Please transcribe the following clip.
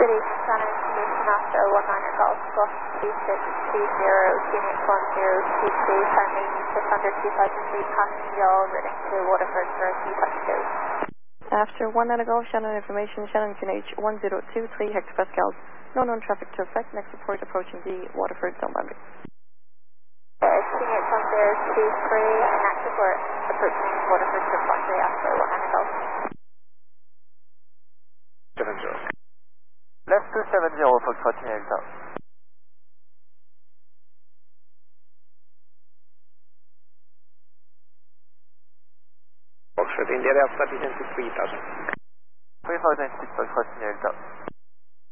City, Shannon Information After 19 Golf, Golf 2620, Phoenix 1022, sending just under 2,000 feet, passing y'all, reading to Waterford for a few touches. After 19 Golf, Shannon Information, Shannon QNH 1023 hectopascals. No known traffic to affect. Next report approaching the Waterford zone boundary. Phoenix 1023, and next report approaching Waterford zone boundary after 19 Golf. 70. Left 270 for 14 hectare. Oxford, India, Delta, descend to 3,000. 3,000 feet for 14 hectare.